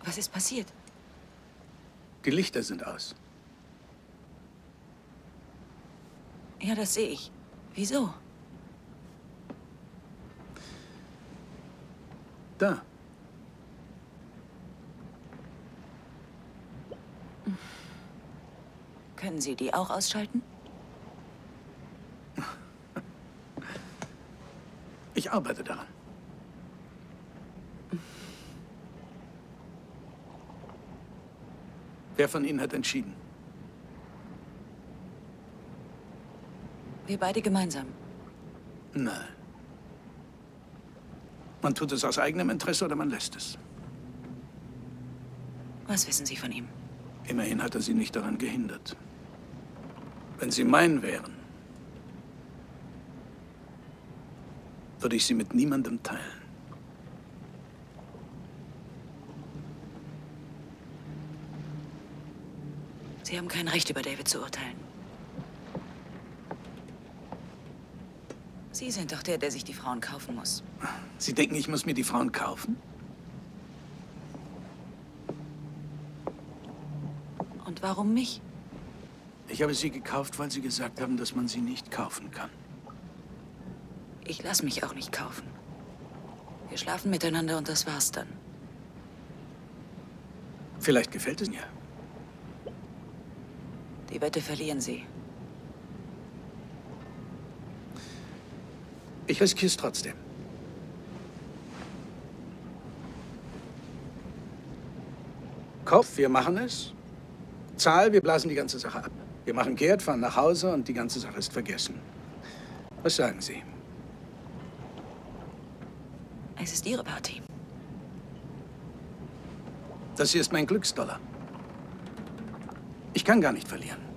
Was ist passiert? Die Lichter sind aus. Ja, das sehe ich. Wieso? Da. Können Sie die auch ausschalten? Ich arbeite daran. Wer von Ihnen hat entschieden? Wir beide gemeinsam. Nein. Man tut es aus eigenem Interesse oder man lässt es. Was wissen Sie von ihm? Immerhin hat er Sie nicht daran gehindert. Wenn Sie mein wären, würde ich sie mit niemandem teilen. Sie haben kein Recht, über David zu urteilen. Sie sind doch der sich die Frauen kaufen muss. Sie denken, ich muss mir die Frauen kaufen? Und warum mich? Ich habe sie gekauft, weil Sie gesagt haben, dass man sie nicht kaufen kann. Ich lasse mich auch nicht kaufen. Wir schlafen miteinander und das war's dann. Vielleicht gefällt es mir. Die Wette verlieren Sie. Ich riskiere es trotzdem. Kopf, wir machen es. Zahl, wir blasen die ganze Sache ab. Wir machen kehrt, fahren nach Hause und die ganze Sache ist vergessen. Was sagen Sie? Es ist Ihre Party. Das hier ist mein Glücksdollar. Ich kann gar nicht verlieren.